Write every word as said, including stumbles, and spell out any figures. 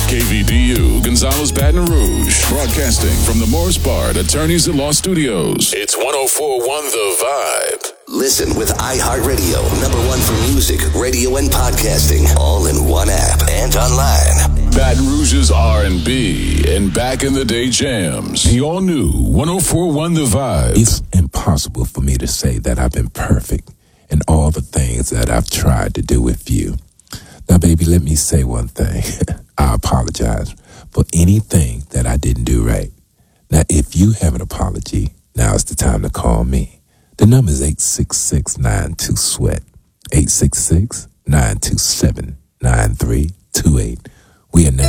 K V D U, Gonzales, Baton Rouge. Broadcasting from the Morris Bard Attorneys at Law Studios. It's one oh four point one The Vibe. Listen with iHeartRadio, number one for music, radio, and podcasting, all in one app and online. Baton Rouge's R and B and back in the day jams. The all new one oh four point one The Vibe. It's impossible for me to say that I've been perfect in all the things that I've tried to do with you. Now, baby, let me say one thing. I apologize for anything that I didn't do right. Now, if you have an apology, now is the time to call me. The number is eight six six, nine two, sweat. eight six six, nine two seven, nine three two eight. We are now